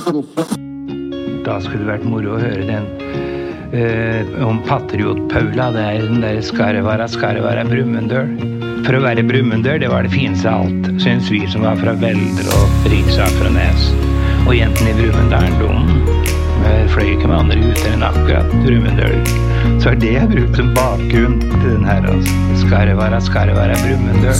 Da skulle det vært moro å høre den om Patriot-Paula, det den der Skarvara Brumunddøl. For å være Brumunddøl, det var det fineste av alt, synes vi som var fra Velder og Riksafranes. Og jentene i Brumunddølen, de fløy ikke med andre ute enn akkurat Brumunddøl. Så det jeg brukt som bakgrunn til den her, altså. Skarvara Brumunddøl.